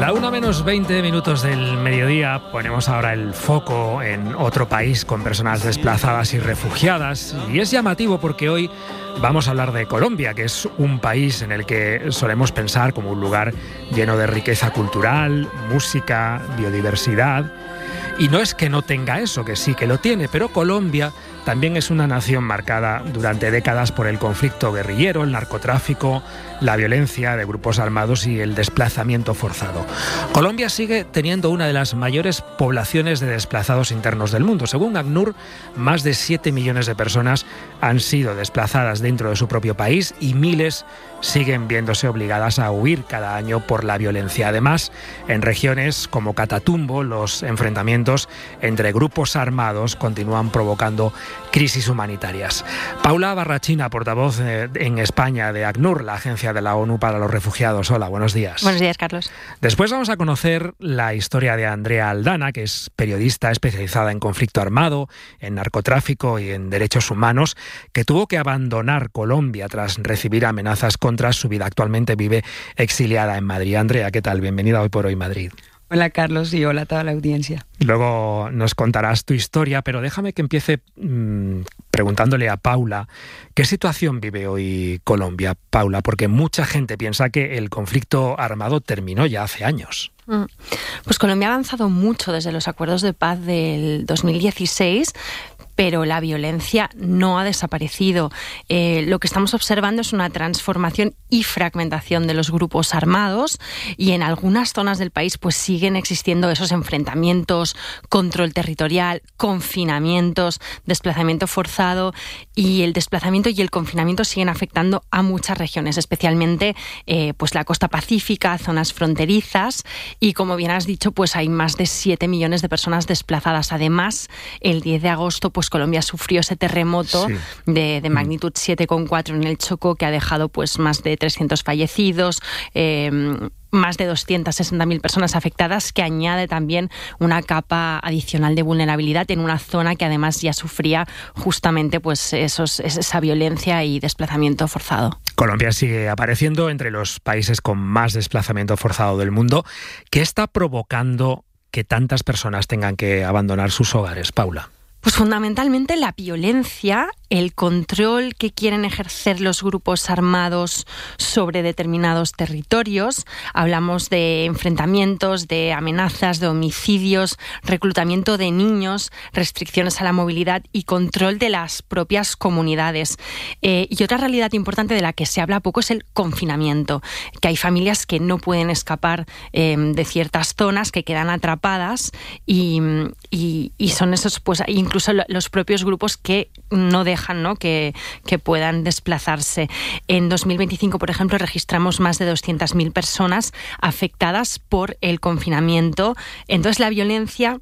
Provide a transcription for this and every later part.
La 1:20 del mediodía. Ponemos ahora el foco en otro país con personas desplazadas y refugiadas. Y es llamativo porque hoy vamos a hablar de Colombia, que es un país en el que solemos pensar como un lugar lleno de riqueza cultural, música, biodiversidad. Y no es que no tenga eso, que sí que lo tiene, pero Colombia también es una nación marcada durante décadas por el conflicto guerrillero, el narcotráfico, la violencia de grupos armados y el desplazamiento forzado. Colombia sigue teniendo una de las mayores poblaciones de desplazados internos del mundo. Según ACNUR, más de 7 millones de personas han sido desplazadas dentro de su propio país y miles siguen viéndose obligadas a huir cada año por la violencia. Además, en regiones como Catatumbo, los enfrentamientos entre grupos armados continúan provocando crisis humanitarias. Paula Barrachina, portavoz en España de ACNUR, la Agencia de la ONU para los Refugiados. Hola, buenos días. Buenos días, Carlos. Después vamos a conocer la historia de Andrea Aldana, que es periodista especializada en conflicto armado, en narcotráfico y en derechos humanos, que tuvo que abandonar Colombia tras recibir amenazas contra su vida. Actualmente vive exiliada en Madrid. Andrea, ¿qué tal? Bienvenida Hoy por Hoy Madrid. Hola, Carlos, y hola a toda la audiencia. Luego nos contarás tu historia, pero déjame que empiece preguntándole a Paula qué situación vive hoy Colombia, Paula, porque mucha gente piensa que el conflicto armado terminó ya hace años. Pues Colombia ha avanzado mucho desde los acuerdos de paz del 2016, pero la violencia no ha desaparecido. Lo que estamos observando es una transformación y fragmentación de los grupos armados, y en algunas zonas del país pues siguen existiendo esos enfrentamientos, control territorial, confinamientos, desplazamiento forzado, y el desplazamiento y el confinamiento siguen afectando a muchas regiones, especialmente pues la costa pacífica, zonas fronterizas, y como bien has dicho, pues hay más de 7 millones de personas desplazadas. Además, el 10 de agosto pues Colombia sufrió ese terremoto de magnitud 7,4 en el Chocó, que ha dejado pues más de 300 fallecidos, más de 260.000 personas afectadas, que añade también una capa adicional de vulnerabilidad en una zona que además ya sufría justamente pues esa violencia y desplazamiento forzado. Colombia sigue apareciendo entre los países con más desplazamiento forzado del mundo. ¿Qué está provocando que tantas personas tengan que abandonar sus hogares, Paula? Pues fundamentalmente la violencia, el control que quieren ejercer los grupos armados sobre determinados territorios. Hablamos de enfrentamientos, de amenazas, de homicidios, reclutamiento de niños, restricciones a la movilidad y control de las propias comunidades. Y otra realidad importante de la que se habla poco es el confinamiento, que hay familias que no pueden escapar de ciertas zonas, que quedan atrapadas, y son esos, pues incluso los propios grupos que no dejan, ¿no?, que puedan desplazarse. En 2025, por ejemplo, registramos más de 200.000 personas afectadas por el confinamiento. Entonces, la violencia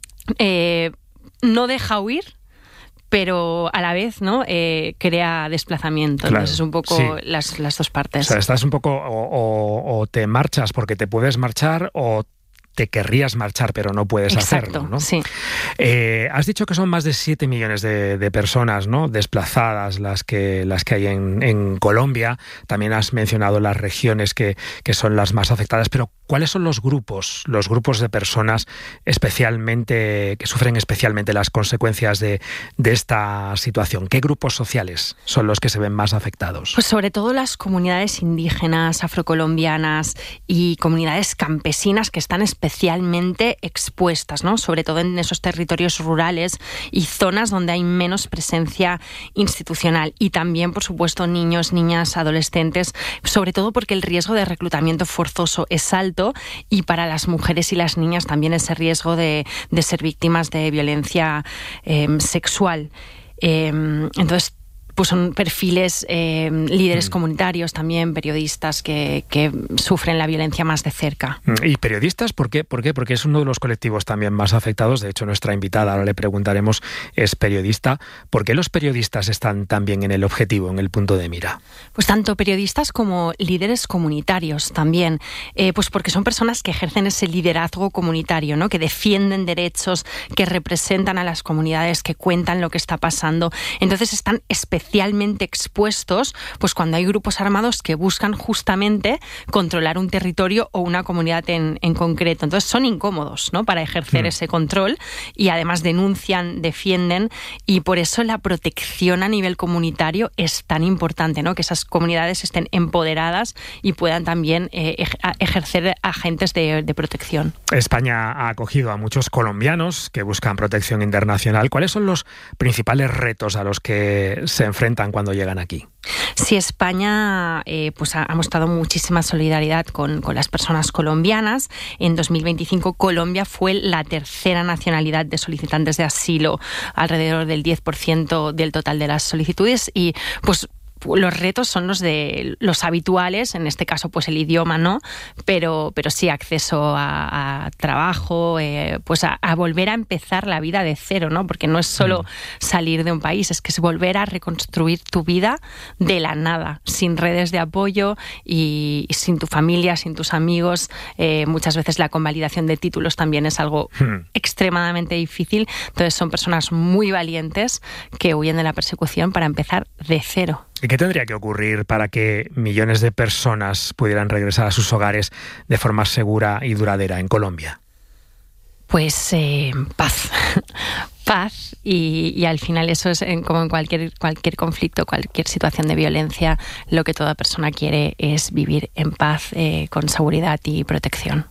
no deja huir, pero a la vez, ¿no?, crea desplazamiento. Claro, entonces es un poco las dos partes. O sea, estás un poco o te marchas porque te puedes marchar, o te querrías marchar pero no puedes hacerlo, ¿no? Sí. Has dicho que son más de 7 millones de personas, ¿no?, desplazadas las que hay en Colombia. También has mencionado las regiones que son las más afectadas, pero ¿cuáles son los grupos de personas que sufren especialmente las consecuencias de esta situación? ¿Qué grupos sociales son los que se ven más afectados? Pues sobre todo las comunidades indígenas, afrocolombianas y comunidades campesinas, que están especialmente expuestas, ¿no?, sobre todo en esos territorios rurales y zonas donde hay menos presencia institucional. Y también, por supuesto, niños, niñas, adolescentes, sobre todo porque el riesgo de reclutamiento forzoso es alto, y para las mujeres y las niñas también ese riesgo de ser víctimas de violencia sexual. Entonces, pues son perfiles, líderes comunitarios también, periodistas que sufren la violencia más de cerca. ¿Y periodistas? ¿Por qué? Porque es uno de los colectivos también más afectados. De hecho, nuestra invitada, ahora le preguntaremos, es periodista. ¿Por qué los periodistas están también en el objetivo, en el punto de mira? Pues tanto periodistas como líderes comunitarios también. Pues porque son personas que ejercen ese liderazgo comunitario, ¿no?, que defienden derechos, que representan a las comunidades, que cuentan lo que está pasando. Entonces están especializados especialmente expuestos pues cuando hay grupos armados que buscan justamente controlar un territorio o una comunidad en concreto. Entonces son incómodos, ¿no?, para ejercer ese control, y además denuncian, defienden, y por eso la protección a nivel comunitario es tan importante, ¿no?, que esas comunidades estén empoderadas y puedan también ejercer agentes de protección. España ha acogido a muchos colombianos que buscan protección internacional. ¿Cuáles son los principales retos a los que se enfrentan cuando llegan aquí? Sí, España pues ha mostrado muchísima solidaridad con las personas colombianas. En 2025 Colombia fue la tercera nacionalidad de solicitantes de asilo, alrededor del 10% del total de las solicitudes, y pues los retos son los habituales, en este caso pues el idioma no, pero sí acceso a trabajo, pues a volver a empezar la vida de cero, ¿no? Porque no es solo salir de un país, es que es volver a reconstruir tu vida de la nada, sin redes de apoyo y sin tu familia, sin tus amigos. Muchas veces la convalidación de títulos también es algo extremadamente difícil. Entonces son personas muy valientes que huyen de la persecución para empezar de cero. ¿Y qué tendría que ocurrir para que millones de personas pudieran regresar a sus hogares de forma segura y duradera en Colombia? Pues paz. Paz, y al final eso es como en cualquier conflicto, cualquier situación de violencia, lo que toda persona quiere es vivir en paz, con seguridad y protección.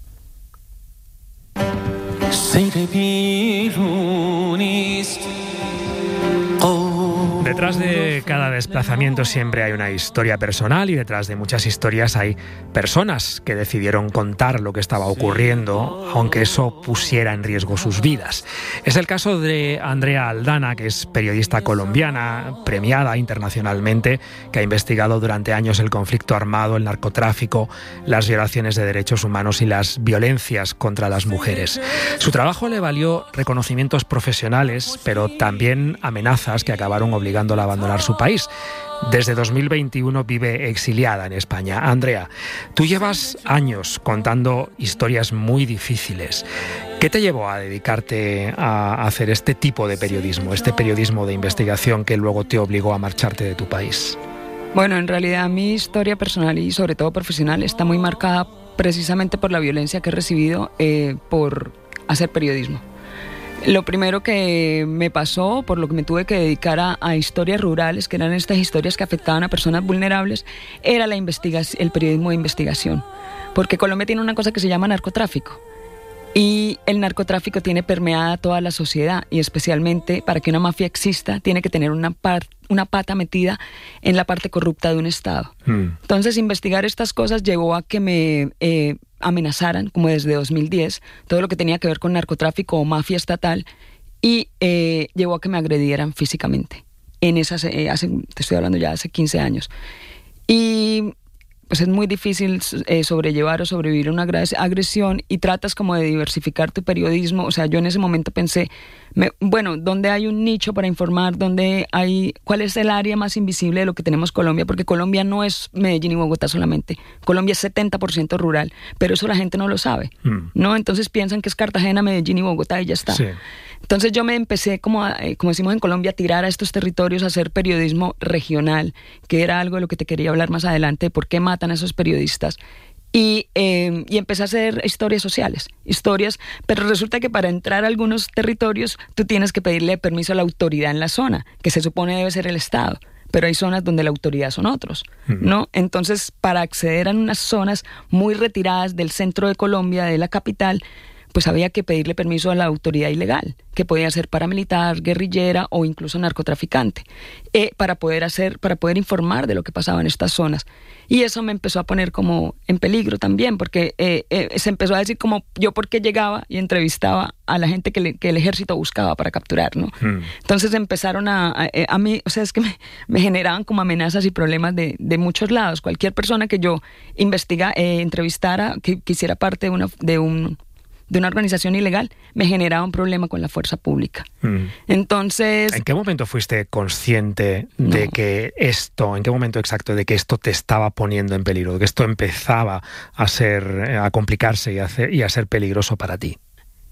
Detrás de cada desplazamiento siempre hay una historia personal, y detrás de muchas historias hay personas que decidieron contar lo que estaba ocurriendo, aunque eso pusiera en riesgo sus vidas. Es el caso de Andrea Aldana, que es periodista colombiana, premiada internacionalmente, que ha investigado durante años el conflicto armado, el narcotráfico, las violaciones de derechos humanos y las violencias contra las mujeres. Su trabajo le valió reconocimientos profesionales, pero también amenazas que acabaron obligándola a abandonar su país. Desde 2021 vive exiliada en España. Andrea, tú llevas años contando historias muy difíciles. ¿Qué te llevó a dedicarte a hacer este tipo de periodismo, este periodismo de investigación que luego te obligó a marcharte de tu país? Bueno, en realidad mi historia personal y sobre todo profesional está muy marcada precisamente por la violencia que he recibido por hacer periodismo. Lo primero que me pasó, por lo que me tuve que dedicar a historias rurales, que eran estas historias que afectaban a personas vulnerables, era el periodismo de investigación. Porque Colombia tiene una cosa que se llama narcotráfico. Y el narcotráfico tiene permeada toda la sociedad, y especialmente para que una mafia exista tiene que tener una pata metida en la parte corrupta de un Estado. Entonces investigar estas cosas llevó a que me amenazaran, como desde 2010, todo lo que tenía que ver con narcotráfico o mafia estatal, y llevó a que me agredieran físicamente. Te estoy hablando ya hace 15 años. Y pues es muy difícil sobrellevar o sobrevivir una agresión, y tratas como de diversificar tu periodismo. O sea, yo en ese momento pensé, ¿dónde hay un nicho para informar? ¿Cuál es el área más invisible de lo que tenemos Colombia? Porque Colombia no es Medellín y Bogotá solamente. Colombia es 70% rural, pero eso la gente no lo sabe, ¿no? Entonces piensan que es Cartagena, Medellín y Bogotá y ya está. Sí. Entonces yo me empecé, como decimos en Colombia, a tirar a estos territorios, a hacer periodismo regional, que era algo de lo que te quería hablar más adelante, de por qué matan a esos periodistas. Y empecé a hacer historias sociales, pero resulta que para entrar a algunos territorios tú tienes que pedirle permiso a la autoridad en la zona, que se supone debe ser el Estado, pero hay zonas donde la autoridad son otros, ¿no? Entonces, para acceder a unas zonas muy retiradas del centro de Colombia, de la capital, pues había que pedirle permiso a la autoridad ilegal, que podía ser paramilitar, guerrillera o incluso narcotraficante, para poder informar de lo que pasaba en estas zonas. Y eso me empezó a poner como en peligro también, porque se empezó a decir como yo por qué llegaba y entrevistaba a la gente que el ejército buscaba para capturar, ¿no? Entonces empezaron a mí, o sea, es que me generaban como amenazas y problemas de muchos lados. Cualquier persona que yo entrevistara, que quisiera parte de una organización ilegal, me generaba un problema con la fuerza pública. Entonces, ¿en qué momento fuiste consciente de que en qué momento exacto, de que esto te estaba poniendo en peligro, de que esto empezaba a complicarse y a ser peligroso para ti?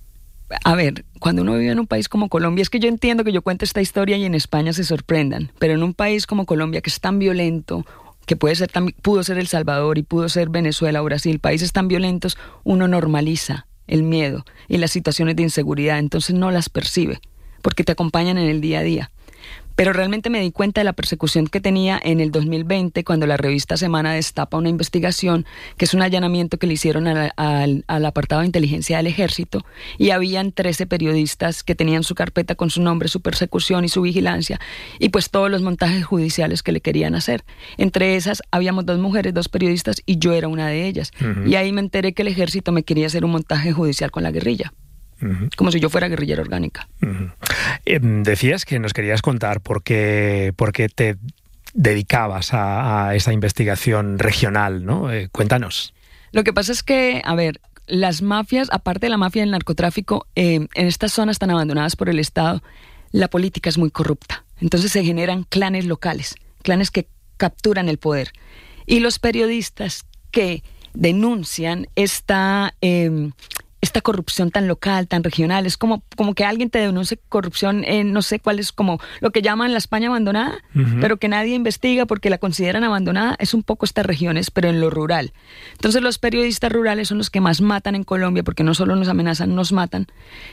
A ver, cuando uno vive en un país como Colombia, es que yo entiendo que yo cuente esta historia y en España se sorprendan, pero en un país como Colombia, que es tan violento, que pudo ser El Salvador y pudo ser Venezuela o Brasil, países tan violentos, uno normaliza el miedo y las situaciones de inseguridad, entonces no las percibe, porque te acompañan en el día a día. Pero realmente me di cuenta de la persecución que tenía en el 2020 cuando la revista Semana destapa una investigación que es un allanamiento que le hicieron al apartado de inteligencia del ejército y habían 13 periodistas que tenían su carpeta con su nombre, su persecución y su vigilancia y pues todos los montajes judiciales que le querían hacer. Entre esas habíamos 2 mujeres, 2 periodistas y yo era una de ellas. Uh-huh. Y ahí me enteré que el ejército me quería hacer un montaje judicial con la guerrilla. Uh-huh. Como si yo fuera guerrillera orgánica. Uh-huh. Decías que nos querías contar por qué te dedicabas a esa investigación regional, ¿no? Cuéntanos. Lo que pasa es que, a ver, las mafias, aparte de la mafia del narcotráfico, en estas zonas tan abandonadas por el Estado, la política es muy corrupta. Entonces se generan clanes locales, clanes que capturan el poder. Y los periodistas que denuncian esta corrupción tan local, tan regional, es como que alguien te denuncie corrupción en no sé cuál es, como lo que llaman la España abandonada, uh-huh. pero que nadie investiga porque la consideran abandonada, es un poco estas regiones, pero en lo rural. Entonces los periodistas rurales son los que más matan en Colombia, porque no solo nos amenazan, nos matan,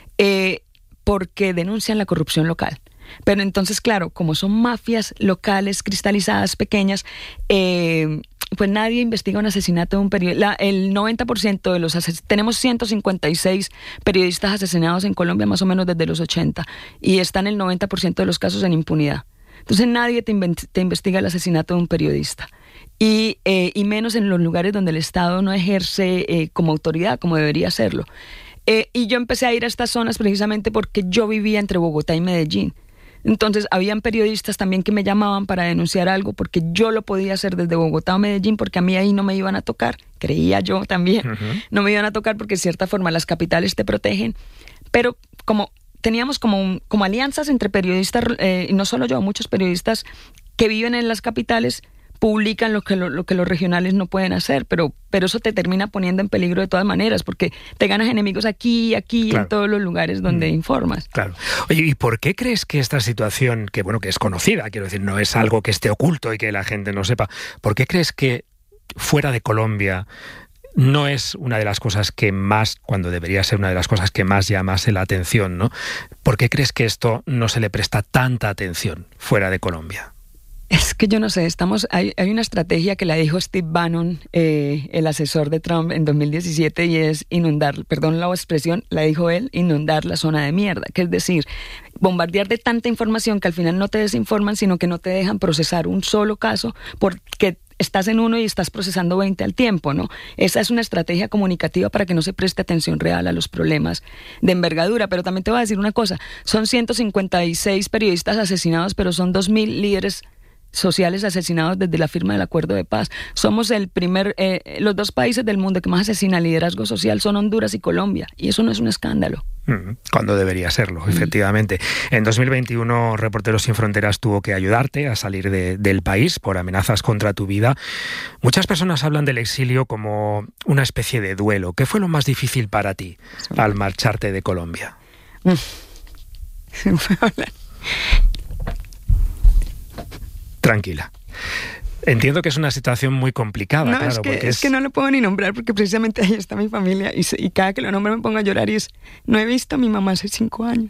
porque denuncian la corrupción local. Pero entonces, claro, como son mafias locales, cristalizadas, pequeñas, pues nadie investiga un asesinato de un periodista. El 90% de los tenemos 156 periodistas asesinados en Colombia más o menos desde los 80 y están el 90% de los casos en impunidad. Entonces nadie te investiga el asesinato de un periodista y menos en los lugares donde el Estado no ejerce como autoridad, como debería hacerlo. Y yo empecé a ir a estas zonas precisamente porque yo vivía entre Bogotá y Medellín. Entonces, habían periodistas también que me llamaban para denunciar algo porque yo lo podía hacer desde Bogotá o Medellín porque a mí ahí no me iban a tocar, creía yo también, uh-huh. No me iban a tocar porque de cierta forma las capitales te protegen, pero como teníamos como alianzas entre periodistas, y no solo yo, muchos periodistas que viven en las capitales publican lo que los regionales no pueden hacer, pero eso te termina poniendo en peligro de todas maneras, porque te ganas enemigos aquí, claro. En todos los lugares donde informas. Claro. Oye, ¿y por qué crees que esta situación, que es conocida, quiero decir, no es algo que esté oculto y que la gente no sepa, ¿por qué crees que fuera de Colombia no es una de las cosas que más, cuando debería ser una de las cosas que más llamase la atención, ¿no? ¿Por qué crees que esto no se le presta tanta atención fuera de Colombia? Es que yo no sé, hay una estrategia que la dijo Steve Bannon, el asesor de Trump en 2017, y es inundar, perdón la expresión, la dijo él, inundar la zona de mierda, que es decir, bombardear de tanta información que al final no te desinforman, sino que no te dejan procesar un solo caso porque estás en uno y estás procesando 20 al tiempo, ¿no? Esa es una estrategia comunicativa para que no se preste atención real a los problemas de envergadura. Pero también te voy a decir una cosa, son 156 periodistas asesinados, pero son 2.000 líderes sociales asesinados desde la firma del acuerdo de paz. Somos los 2 países del mundo que más asesinan liderazgo social son Honduras y Colombia, y eso no es un escándalo. Cuando debería serlo, efectivamente. En 2021, Reporteros Sin Fronteras tuvo que ayudarte a salir del país por amenazas contra tu vida. Muchas personas hablan del exilio como una especie de duelo. ¿Qué fue lo más difícil para ti al marcharte de Colombia? Tranquila. Entiendo que es una situación muy complicada, no, claro. Es que no lo puedo ni nombrar porque precisamente ahí está mi familia y cada que lo nombro me pongo a llorar y no he visto a mi mamá hace 5 años.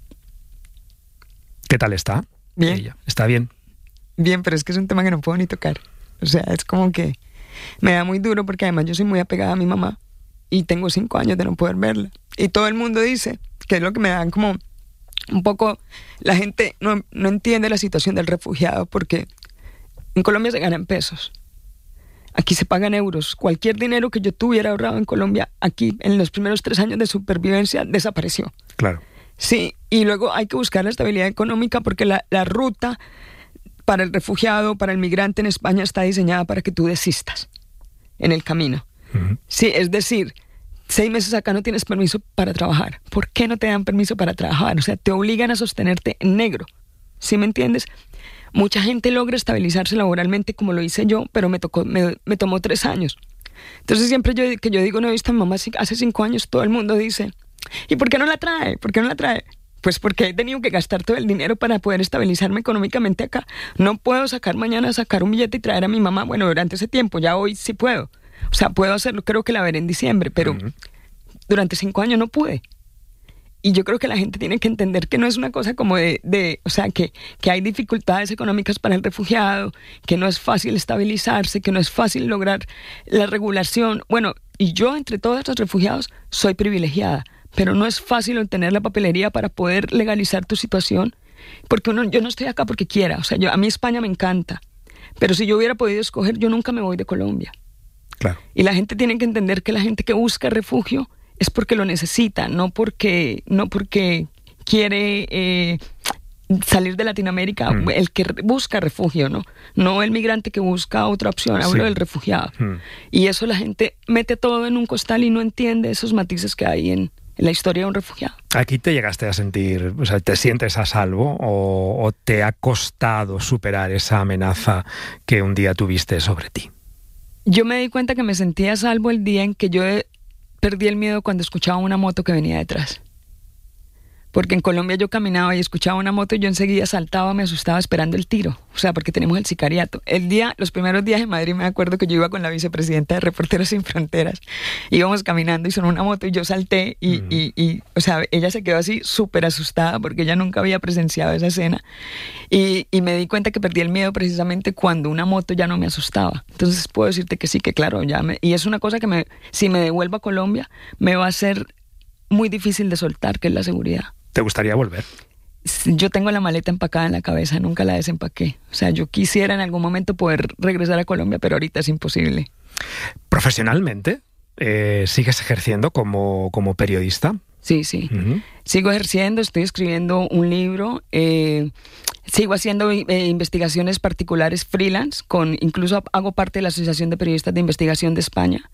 ¿Qué tal está? Bien. Ella. ¿Está bien? Bien, pero es que es un tema que no puedo ni tocar. O sea, es como que me da muy duro porque además yo soy muy apegada a mi mamá y tengo 5 años de no poder verla. Y todo el mundo dice, que es lo que me dan como un poco, la gente no entiende la situación del refugiado porque en Colombia se ganan pesos, aquí se pagan euros. Cualquier dinero que yo tuviera ahorrado en Colombia, aquí en los primeros 3 años de supervivencia desapareció. Claro. Sí, y luego hay que buscar la estabilidad económica porque la ruta para el refugiado, para el migrante en España está diseñada para que tú desistas en el camino. Uh-huh. Sí, es decir, 6 meses acá no tienes permiso para trabajar. ¿Por qué no te dan permiso para trabajar? O sea, te obligan a sostenerte en negro. ¿Sí me entiendes? Mucha gente logra estabilizarse laboralmente como lo hice yo, pero me tomó 3 años. Entonces siempre que yo digo no he visto a mi mamá hace 5 años, todo el mundo dice, ¿Y por qué no la trae? ¿Por qué no la trae? Pues porque he tenido que gastar todo el dinero para poder estabilizarme económicamente acá. No puedo mañana sacar un billete y traer a mi mamá. Bueno, durante ese tiempo, ya hoy sí puedo. O sea, puedo hacerlo, creo que la veré en diciembre, pero durante 5 años no pude. Y yo creo que la gente tiene que entender que no es una cosa como o sea, que hay dificultades económicas para el refugiado, que no es fácil estabilizarse, que no es fácil lograr la regulación. Bueno, y yo entre todos los refugiados soy privilegiada, pero no es fácil obtener la papelería para poder legalizar tu situación, porque yo no estoy acá porque quiera. O sea, a mí España me encanta, pero si yo hubiera podido escoger, yo nunca me voy de Colombia. Claro. Y la gente tiene que entender que la gente que busca refugio es porque lo necesita, no porque quiere salir de Latinoamérica. El que busca refugio, no el migrante que busca otra opción, hablo del refugiado. Y eso la gente mete todo en un costal y no entiende esos matices que hay en la historia de un refugiado. ¿Aquí te llegaste a sentir, o sea, te sientes a salvo o te ha costado superar esa amenaza que un día tuviste sobre ti? Yo me di cuenta que me sentía a salvo el día en que yo perdí el miedo cuando escuchaba una moto que venía detrás. Porque en Colombia yo caminaba y escuchaba una moto y yo enseguida saltaba, me asustaba esperando el tiro. O sea, porque tenemos el sicariato. Los primeros días en Madrid me acuerdo que yo iba con la vicepresidenta de Reporteros Sin Fronteras. Íbamos caminando y sonó una moto y yo salté y o sea, ella se quedó así súper asustada porque ella nunca había presenciado esa escena. Y me di cuenta que perdí el miedo precisamente cuando una moto ya no me asustaba. Entonces puedo decirte que sí, que claro, y es una cosa que si me devuelvo a Colombia me va a ser muy difícil de soltar, que es la seguridad. ¿Te gustaría volver? Yo tengo la maleta empacada en la cabeza, nunca la desempaqué. O sea, yo quisiera en algún momento poder regresar a Colombia, pero ahorita es imposible. ¿Profesionalmente sigues ejerciendo como periodista? Sí. Sigo ejerciendo, estoy escribiendo un libro, sigo haciendo investigaciones particulares freelance, incluso hago parte de la Asociación de Periodistas de Investigación de España.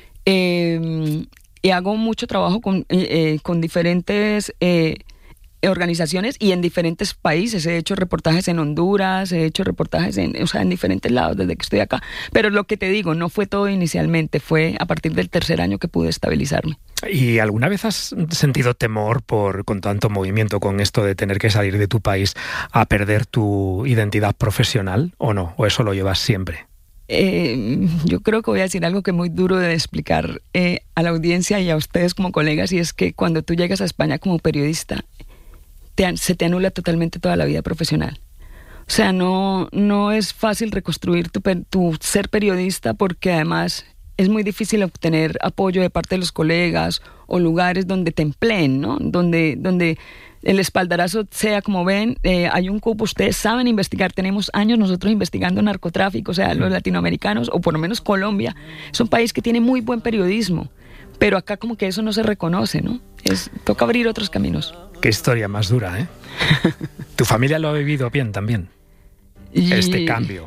Y hago mucho trabajo con diferentes organizaciones y en diferentes países. He hecho reportajes en Honduras, he hecho reportajes en diferentes lados desde que estoy acá. Pero lo que te digo, no fue todo inicialmente, fue a partir del 3er año que pude estabilizarme. ¿Y alguna vez has sentido temor con tanto movimiento, con esto de tener que salir de tu país, a perder tu identidad profesional o no? ¿O eso lo llevas siempre? Yo creo que voy a decir algo que es muy duro de explicar a la audiencia y a ustedes como colegas, y es que cuando tú llegas a España como periodista, se te anula totalmente toda la vida profesional. O sea, no es fácil reconstruir tu ser periodista, porque además es muy difícil obtener apoyo de parte de los colegas o lugares donde te empleen, ¿no? Donde el espaldarazo sea como ven, hay un cupo, ustedes saben investigar, tenemos años nosotros investigando narcotráfico, o sea, los latinoamericanos, o por lo menos Colombia, es un país que tiene muy buen periodismo, pero acá como que eso no se reconoce, ¿no? Toca abrir otros caminos. Qué historia más dura, ¿eh? ¿Tu familia lo ha vivido bien también? Este cambio.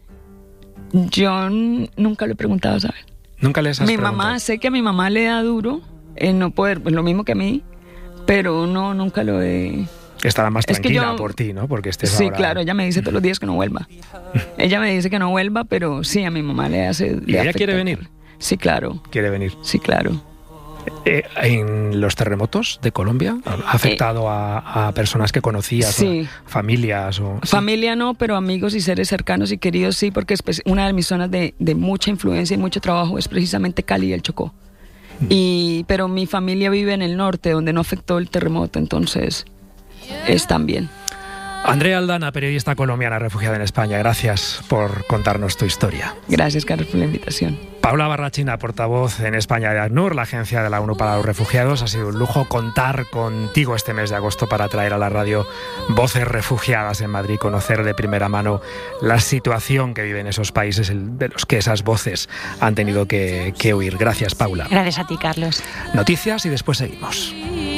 Yo nunca lo he preguntado, ¿sabes? ¿Nunca les has preguntado? Mamá, sé que a mi mamá le da duro no poder, pues lo mismo que a mí, pero nunca lo he... Estará más tranquila por ti, ¿no? Porque estés sí, ahora... claro, ella me dice todos los días que no vuelva. Ella me dice que no vuelva, pero sí, a mi mamá le hace... ¿Y ella quiere venir? Sí, claro. ¿Quiere venir? Sí, claro. ¿En los terremotos de Colombia ha afectado a personas que conocías, sí. familias? Familia no, pero amigos y seres cercanos y queridos sí, porque una de mis zonas de mucha influencia y mucho trabajo es precisamente Cali y el Chocó. Pero mi familia vive en el norte, donde no afectó el terremoto, entonces están bien. Andrea Aldana, periodista colombiana refugiada en España, gracias por contarnos tu historia. Gracias, Carlos, por la invitación. Paula Barrachina, portavoz en España de ACNUR, la agencia de la ONU para los refugiados. Ha sido un lujo contar contigo este mes de agosto para traer a la radio Voces Refugiadas en Madrid, conocer de primera mano la situación que viven esos países de los que esas voces han tenido que huir. Gracias, Paula. Gracias a ti, Carlos. Noticias y después seguimos.